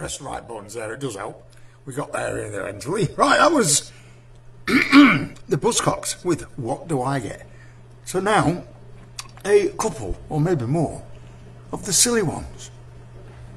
press the right buttons there, it does help. We got there eventually. Right, that was the Buzzcocks with What Do I Get? So now, a couple, or maybe more, of the silly ones.